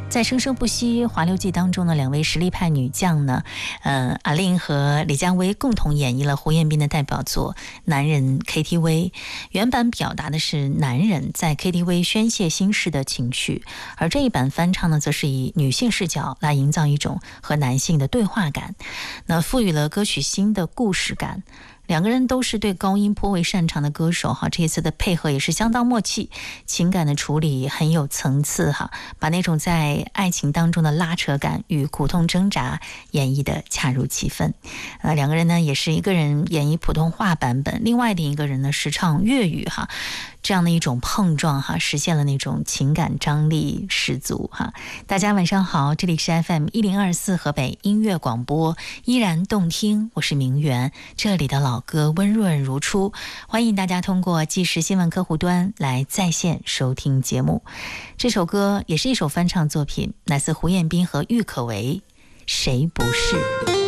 在《生生不息·滑溜记》当中的两位实力派女将呢，阿令和李佳薇共同演绎了胡彦斌的代表作《男人 KTV》。原版表达的是男人在 KTV 宣泄心事的情绪，而这一版翻唱呢，则是以女性视角来营造一种和男性的对话感，那赋予了歌曲新的故事感。两个人都是对高音颇为擅长的歌手哈，这一次的配合也是相当默契，情感的处理很有层次哈，把那种在爱情当中的拉扯感与苦痛挣扎演绎的恰如其分。两个人呢也是一个人演绎普通话版本，另外的一个人呢是唱粤语哈，这样的一种碰撞哈，实现了那种情感张力十足哈。大家晚上好，这里是 FM1024 河北音乐广播，依然动听，我是明媛，这里的老歌温润如初，欢迎大家通过即时新闻客户端来在线收听节目。这首歌也是一首翻唱作品，来自胡彦斌和郁可唯，谁不是。